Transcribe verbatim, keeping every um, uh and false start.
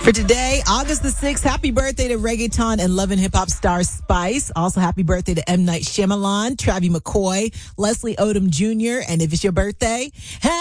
For today, August the sixth, happy birthday to reggaeton and love and hip hop star Spice. Also, happy birthday to M. Night Shyamalan, Travie McCoy, Leslie Odom Junior And if it's your birthday,